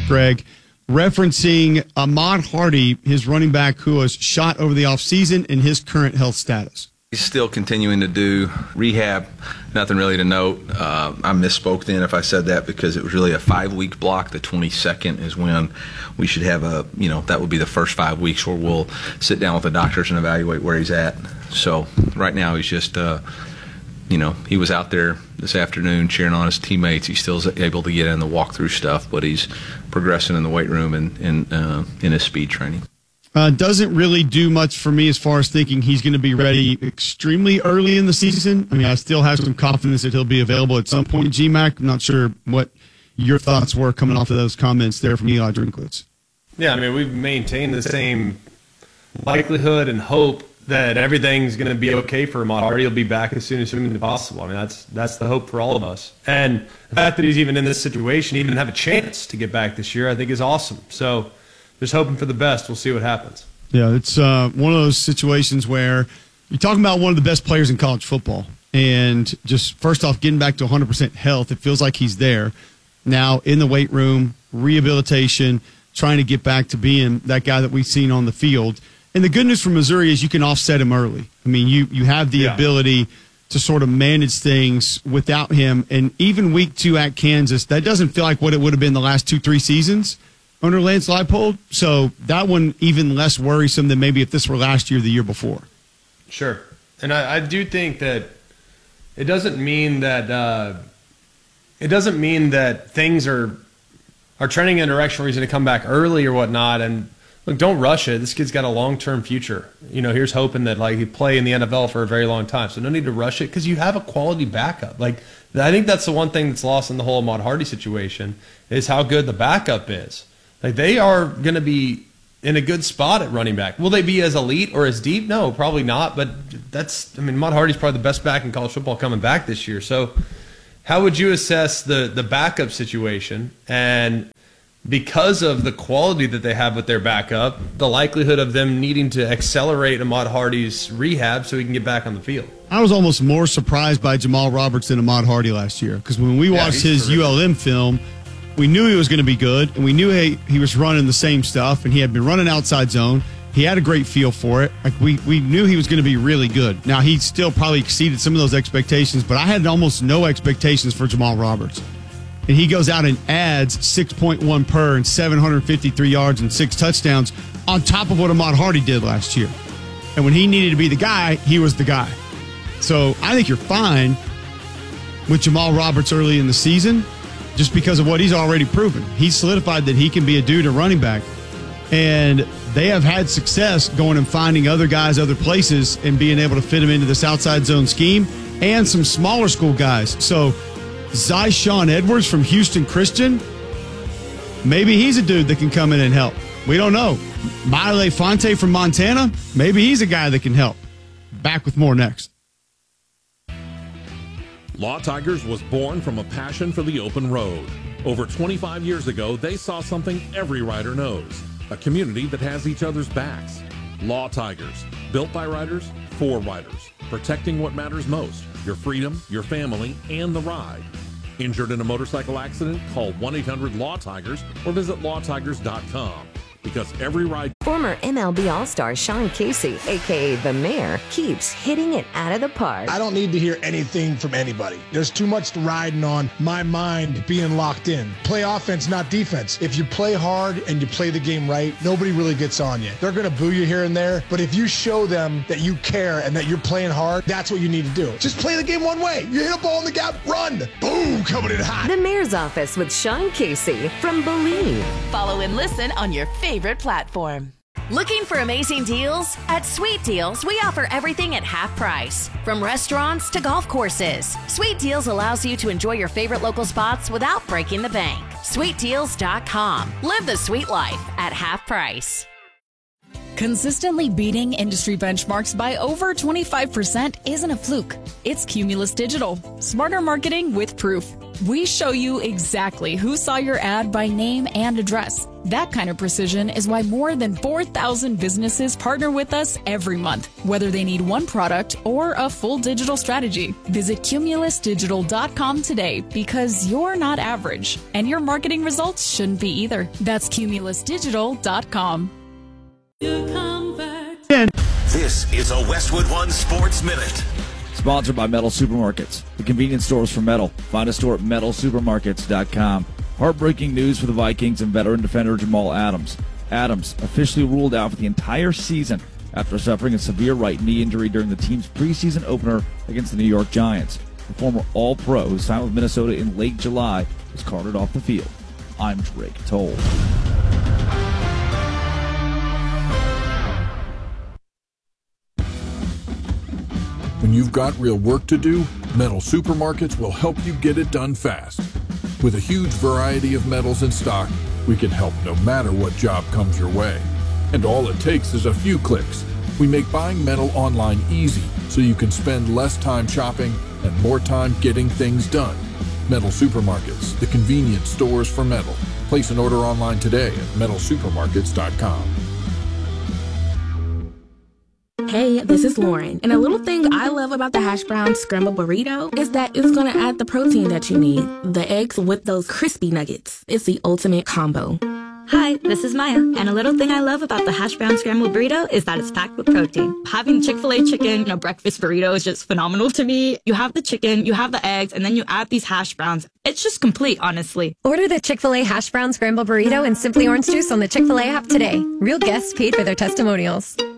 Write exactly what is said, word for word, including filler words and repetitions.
Greg, referencing Ahmad Hardy, his running back who was shot over the offseason, and his current health status. He's still continuing to do rehab. Nothing really to note. Uh, I misspoke then if I said that because it was really a five-week block. The twenty-second is when we should have a, you know, that would be the first five weeks where we'll sit down with the doctors and evaluate where he's at. So right now he's just, uh, you know, he was out there this afternoon cheering on his teammates. He's still able to get in the walkthrough stuff, but he's progressing in the weight room and, and uh, in his speed training. Uh, doesn't really do much for me as far as thinking he's going to be ready extremely early in the season. I mean, I still have some confidence that he'll be available at some point. G Mac, I'm not sure what your thoughts were coming off of those comments there from Eli Drinkwitz. Yeah, I mean, we've maintained the same likelihood and hope that everything's going to be okay for Ahmad Hardy. He'll be back as soon as humanly possible. I mean, that's that's the hope for all of us. And the fact that he's even in this situation, even have a chance to get back this year, I think is awesome. So just hoping for the best. We'll see what happens. Yeah, it's uh, one of those situations where you're talking about one of the best players in college football. And just first off, getting back to one hundred percent health, it feels like he's there. Now in the weight room, rehabilitation, trying to get back to being that guy that we've seen on the field. And the good news for Missouri is you can offset him early. I mean, you, you have the yeah. ability to sort of manage things without him. And even week two at Kansas, that doesn't feel like what it would have been the last two, three seasons under Lance Leipold. So that one even less worrisome than maybe if this were last year or the year before. Sure. And I, I do think that it doesn't mean that uh, it doesn't mean that things are are trending in a direction where he's going to come back early or whatnot. And look, don't rush it. This kid's got a long-term future. You know, here's hoping that like he play in the N F L for a very long time. So no need to rush it because you have a quality backup. Like I think that's the one thing that's lost in the whole Ahmad Hardy situation is how good the backup is. Like they are going to be in a good spot at running back. Will they be as elite or as deep? No, probably not. But that's, I mean, Ahmad Hardy's probably the best back in college football coming back this year. So how would you assess the the backup situation? And because of the quality that they have with their backup, the likelihood of them needing to accelerate Ahmad Hardy's rehab so he can get back on the field. I was almost more surprised by Jamal Roberts than Ahmad Hardy last year because when we watched yeah, his terrific. U L M film, we knew he was going to be good, and we knew he, he was running the same stuff, and he had been running outside zone. He had a great feel for it. Like we, we knew he was going to be really good. Now, he still probably exceeded some of those expectations, but I had almost no expectations for Jamal Roberts. And he goes out and adds six point one per and seven hundred fifty-three yards and six touchdowns on top of what Ahmad Hardy did last year. And when he needed to be the guy, he was the guy. So I think you're fine with Jamal Roberts early in the season just because of what he's already proven. He's solidified that he can be a dude at running back. And they have had success going and finding other guys other places and being able to fit them into this outside zone scheme and some smaller school guys. So Zyshawn Edwards from Houston Christian, maybe he's a dude that can come in and help. We don't know. Maile Fonte from Montana, maybe he's a guy that can help. Back with more next. Law Tigers was born from a passion for the open road. Over twenty-five years ago, they saw something every rider knows, a community that has each other's backs. Law Tigers, built by riders, for riders, protecting what matters most, your freedom, your family, and the ride. Injured in a motorcycle accident? Call one eight hundred law tigers or visit law tigers dot com. Because every ride... Former M L B All-Star Sean Casey, a k a. The Mayor, keeps hitting it out of the park. I don't need to hear anything from anybody. There's too much riding on my mind being locked in. Play offense, not defense. If you play hard and you play the game right, nobody really gets on you. They're going to boo you here and there, but if you show them that you care and that you're playing hard, that's what you need to do. Just play the game one way. You hit a ball in the gap, run. Boom, coming in hot. The Mayor's Office with Sean Casey from Believe. Follow and listen on your favorite platform. Looking for amazing deals? At Sweet Deals, we offer everything at half price. From restaurants to golf courses, Sweet Deals allows you to enjoy your favorite local spots without breaking the bank. sweet deals dot com. Live the sweet life at half price. Consistently beating industry benchmarks by over twenty-five percent isn't a fluke. It's Cumulus Digital. Smarter marketing with proof. We show you exactly who saw your ad by name and address. That kind of precision is why more than four thousand businesses partner with us every month, whether they need one product or a full digital strategy. Visit cumulus digital dot com today because you're not average, and your marketing results shouldn't be either. That's cumulus digital dot com. This is a Westwood One Sports Minute. Sponsored by Metal Supermarkets, the convenience stores for metal. Find a store at metal supermarkets dot com. Heartbreaking news for the Vikings and veteran defender Jamal Adams. Adams officially ruled out for the entire season after suffering a severe right knee injury during the team's preseason opener against the New York Giants. The former All-Pro who signed with Minnesota in late July was carted off the field. I'm Drake Toll. When you've got real work to do, Metal Supermarkets will help you get it done fast. With a huge variety of metals in stock, we can help no matter what job comes your way. And all it takes is a few clicks. We make buying metal online easy so you can spend less time shopping and more time getting things done. Metal Supermarkets, the convenience stores for metal. Place an order online today at metal supermarkets dot com. Hey, this is Lauren, and a little thing I love about the hash brown scramble burrito is that it's going to add the protein that you need, the eggs with those crispy nuggets. It's the ultimate combo. Hi, this is Maya, and a little thing I love about the hash brown scrambled burrito is that it's packed with protein. Having Chick-fil-A chicken in a breakfast burrito is just phenomenal to me. You have the chicken, you have the eggs, and then you add these hash browns. It's just complete, honestly. Order the Chick-fil-A hash brown scrambled burrito and Simply Orange Juice on the Chick-fil-A app today. Real guests paid for their testimonials.